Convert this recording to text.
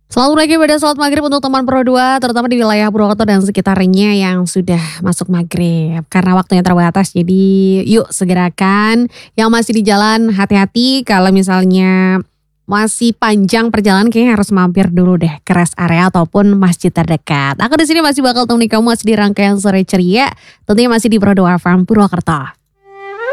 Selamat pagi pada salat maghrib untuk teman Pro 2, terutama di wilayah Purwokerto dan sekitarnya yang sudah masuk maghrib. Karena waktunya terbatas, jadi yuk segerakan. Yang masih di jalan hati-hati kalau misalnya masih panjang perjalanan kayaknya harus mampir dulu deh ke rest area ataupun masjid terdekat. Aku di sini masih bakal temani kamu masih di rangkaian sore ceria, tentunya masih di Pro 2 Farm Purwokerto.